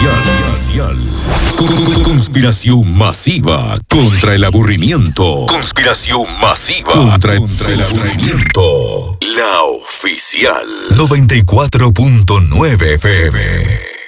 oficial. Conspiración masiva contra el aburrimiento. Conspiración masiva contra el aburrimiento. La oficial. 94.9 FM.